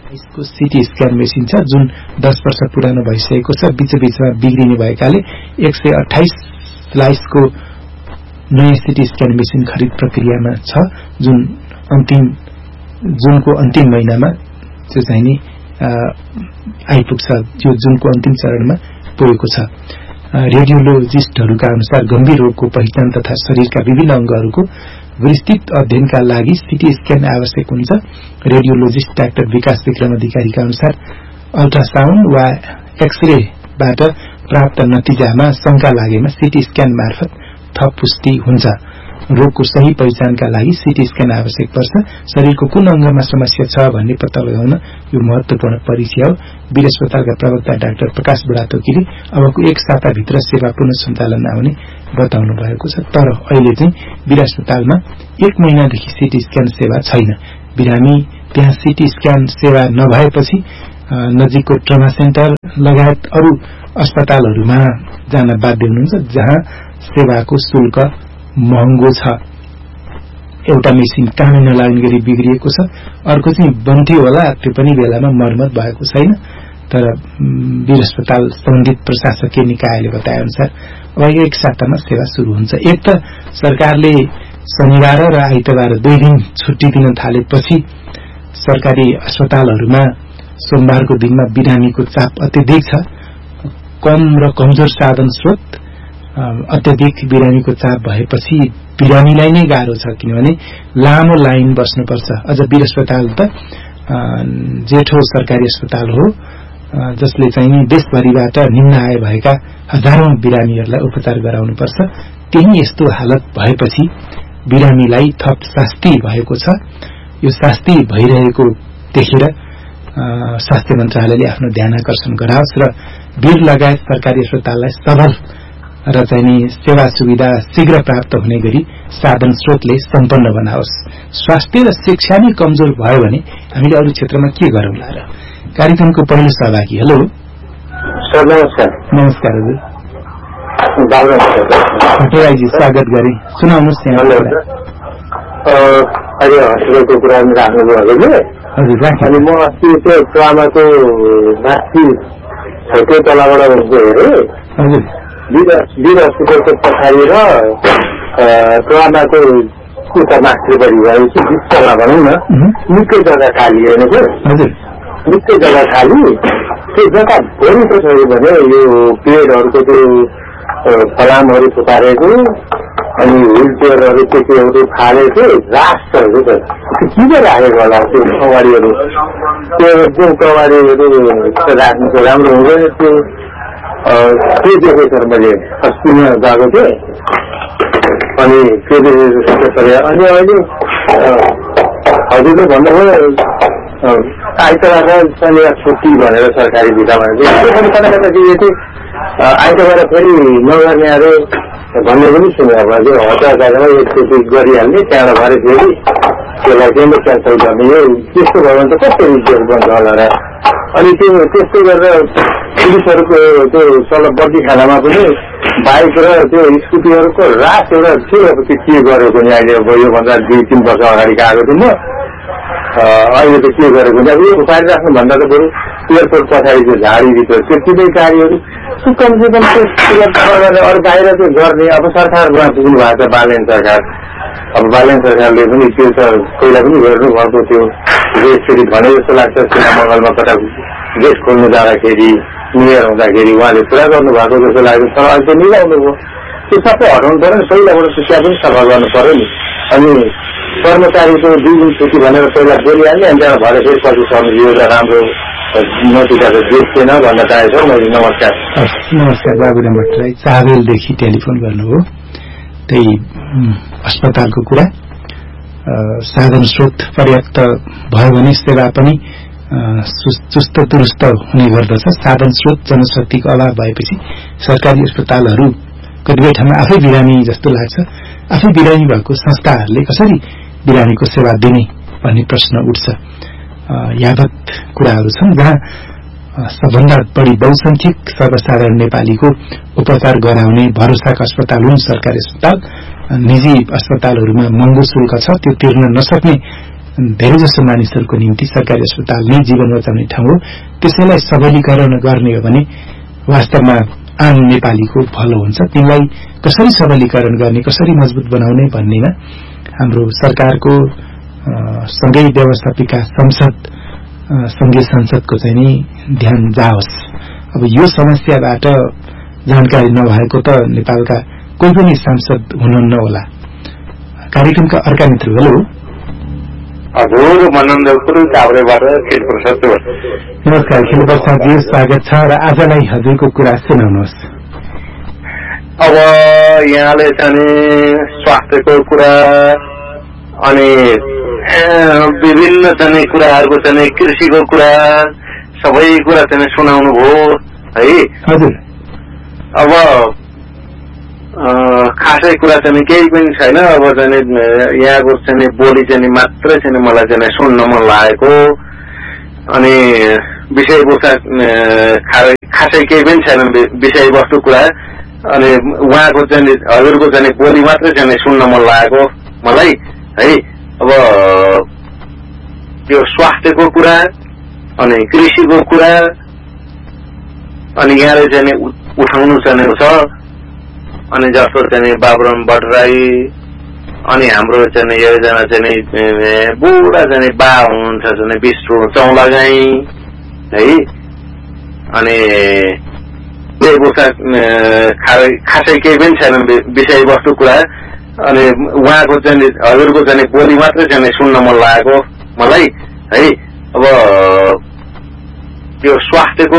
यसको CT scan machine छ जुन 10 वर्ष पुरानो भइसकेको छ बीचबीचमा बिग्रिने भएकाले 128 स्लाइसको नयाँ सिटी स्क्यान मेसिन खरिद प्रक्रियामा छ जुनको अन्तिम महिनामा चाहिँ नि आइपुग्छ यो जुनको अन्तिम चरणमा पुगेको छ रेडियोलोजिस्टहरूका अनुसार गम्भीर रोगको पहिचान तथा शरीरका विभिन्न अंगहरूको विस्तृत अध्ययनका लागि सिटी स्क्यान आवश्यक हुन्छ रेडियोलोजिस्ट डाक्टर विकास विक्रम अधिकारीका अनुसार अल्ट्रासाउन्ड वा एक्सरेबाट प्राप्त नतिजामा शंका लागेमा सिटी स्क्यान मार्फत थप पुष्टि हुन्छ रोगको सही पहिचानका लागि सिटी स्क्यान आवश्यक पर्छ शरीरको कुन अंगमा समस्या छ भन्ने पत्ता लगाउन यो महत्वपूर्ण परीक्षा हो वीर अस्पतालका प्रवक्ता डाक्टर प्रकाश बुढाथोकीले अबको एक साताभित्र सेवा पुनः सञ्चालन आउने बताउनु भएको छ तर अहिले चाहिँ वीर अस्पतालमा 1 महिनादेखि सिटी स्क्यान सेवा छैन बिरामी त्यहाँ सिटी स्क्यान सेवा नभएपछि नजिकको ट्रमा सेन्टर लगायत अरू अस्पतालहरूमा जान बाध्य हुनुहुन्छ जहाँ सेवाको शुल्क महँगो छ एउटा मेसिन कामै नलाग्ने गरी बिग्रिएको छ अर्को चाहिँ बन्थ्यो होला त्यो पनि बेलामा मर्मत भएको छैन तर वीर अस्पताल सम्बन्धित प्रशासकीय निकायले बताए अनुसार अब एक सातामा सेवा शुरू हुन्छ एक त सरकारले शनिबार र आइतबार 2 दिन छुट्टी दिन थालेपछि सरकारी अस्पतालहरूमा सोमबारको दिनमा बिरामीको चाप अत्यधिक छ कम र कमजोर साधन स्रोत अत्यधिक बिरामीको चाप भएपछि बिरामीलाई नै गाह्रो छ किनभने लामो लाइन बस्नुपर्छ अझ वीर अस्पताल त जेठो सरकारी अस्पताल हो जसले चाहिँ देशभरिबाट निम्न आय भएका हजारौं बिरामीहरूलाई उपचार गराउनुपर्छ त्यही यस्तो हालत भएपछि बिरामीलाई थप शास्ति भएको छ यो शास्ति भइरहेको देखेर स्वास्थ्य मन्त्रालयले आफ्नो ध्यान आकर्षण गराओस् र वीर लगायत सरकारी अस्पताललाई सबल र चाहिँ सेवा सुविधा शीघ्र प्राप्त हुने गरी साधन स्रोतले सम्पन्न बनाओस् स्वास्थ्य र शिक्षा नै कमजोर भयो भने हामीले अरू क्षेत्रमा के गरौँला र कार्यक्रमको पहिलो सहभागी हेलो सर नमस्कार नमस्कार हजुर भट्टराईजी स्वागत गरे सुनाउनुहोस् अहिले हस्पिटलको कुरा राख्नुभयो हजुर अनि म अस्ति त्यो ट्रामाको माथि छैटौं तलाबाट गएर हजुर वीर हस्पिटलको पछाडि र ट्रामाको उता माथिपट्टि गएपछि 20 तला भनौँ न निकै जग्गा खाली हेर्नु हजुर निकै जग्गा खाली त्यो जग्गा भरिको छ भने यो पेडहरूको त्यो फलामहरू थुपारेको अनि व्हील चेयरहरू केटीहरू फालेको रास छ त्यो किन राखेको होला त्यो कवाडीहरू त्यो कवाडीहरू राख्नु राम्रो हुँदैन त्यो देखेको सर मैले अस्तिमा गएको थिएँ अनि त्यो देखेको पऱ्यो अनि अहिले हजुरले भन्नुभयो आइतबार शनिबार छुट्टी भनेर सरकारी विधा भनेको आइतबार फेरि नगर्नेहरू भन्ने पनि सुनेको भयो हतारमा एकचोटि गरिहाल्ने त्यहाँबाट भरे फेरि त्यसलाई केन्द्र क्यान्सल गर्ने यो त्यस्तो भयो भने त कस्तो रिजेक्ट बन्छ होला र अनि त्यो त्यस्तो गरेर पुलिसहरूको त्यो तल बत्ती खानामा पनि बाइक र त्यो स्कुटीहरूको रास एउटा थियो अब त्यो के गरेको नि अहिले अब योभन्दा 2-3 वर्ष अगाडि आएको थिएँ म अहिले त के गरेको नि अब यो उपारि राख्नुभन्दा त बरु एयरपोर्ट पछाडि त्यो झाडीभित्र त्यो तिनै गाडीहरू कमसेकम त्यो अरू बाहिर चाहिँ गर्ने अब सरकारमा पुग्नु भएको छ बालेन सरकार अब बालेन सरकारले पनि त्यो त पहिला पनि हेर्नु भएको थियो फेरि भने जस्तो लाग्छ सिना मङ्गलमा कता गेट खोल्नु जाँदाखेरि नियर हुँदाखेरि उहाँले पुरा गर्नुभएको जस्तो लाग्छ तर अहिले त मिलाउनु भयो त्यो सबै हटाउनु पर्यो नि पहिलाबाट शिक्षा पनि सफा गर्नु पर्यो नि अनि कर्मचारीको 2 दिन छुट्टी भनेर पहिला बोलिहाल्ने अनि त्यहाँ भएर फेरि पछि सर्नु यो एउटा राम्रो नतिजा त देखिएन भन्न चाहेको छ मैले नमस्कार बाबुराम भट्टराई चाबेलदेखि टेलिफोन गर्नुभयो त्यही अस्पतालको कुरा साधन स्रोत पर्याप्त भयो भने सेवा पनि चुस्त दुरुस्त हुने गर्दछ साधन स्रोत जनशक्तिको अभाव भएपछि सरकारी अस्पतालहरू कतिपय ठाउँमा आफै बिरामी जस्तो लाग्छ आफै बिरामी भएको संस्थाहरूले कसरी बिरामीको सेवा दिने भन्ने प्रश्न उठ्छ यावत कुराहरू छन् जहाँ सबभन्दा बढी बहुसंख्यक सर्वसाधारण नेपालीको उपचार गराउने भरोसाका अस्पताल हुन् सरकारी अस्पताल निजी अस्पतालहरूमा महँगो शुल्क छ त्यो तिर्न नसक्ने धेरैजसो मानिसहरूको निम्ति सरकारी अस्पताल नै जीवन बचाउने ठाउँ हो। त्यसैलाई सबलीकरण गर्ने हो भने वास्तवमा आम नेपालीको भलो हुन्छ। तिनलाई कसरी सबलीकरण गर्ने, कसरी मजबुत बनाउने भन्नेमा हाम्रो सरकारको सँगै व्यवस्थापिका संसद संघीय संसदको चाहिँ नि ध्यान जाओस्। अब यो समस्याबाट जानकारी नभएको त नेपालका कोही पनि सांसद हुनुहुन्न होला। कार्यक्रमका अर्का मित्र, हेलो। हजुर, मनन्दपुर काभ्रेबाट खेलप्रसाद। नमस्कार खेलप्रसादजी, स्वागत छ। र आजलाई हजुरको कुरा सुनाउनुहोस्। अब यहाँले चाहिँ स्वास्थ्यको कुरा अनि विभिन्न चाहिँ कुराहरूको चाहिँ कृषिको कुरा सबै कुरा चाहिँ सुनाउनु भयो है। हजुर। अब खासै कुरा चाहिँ केही पनि छैन। अब चाहिँ यहाँको चाहिँ बोली चाहिँ मात्रै चाहिँ मलाई चाहिँ सुन्न मन लागेको अनि विषयवस्तु खासै केही पनि छैन विषयवस्तु कुरा। अनि उहाँको चाहिँ हजुरको चाहिँ बोली मात्रै चाहिँ सुन्न मन लागेको मलाई है। अब यो स्वास्थ्यको कुरा अनि कृषिको कुरा अनि यहाँले चाहिँ उठाउनु चाहिँ छ। अनि जस्तो चाहिँ बाबुराम भट्टराई अनि हाम्रो चाहिँ एकजना चाहिँ बुढा चाहिँ बा हुनुहुन्छ चाहिँ विष्णु चौलागाई है। अनि खासै केही पनि छैन विषयवस्तु कुरा। अनि उहाँको चाहिँ हजुरको चाहिँ बोली मात्रै चाहिँ सुन्न मन लागेको मलाई है। अब यो स्वास्थ्यको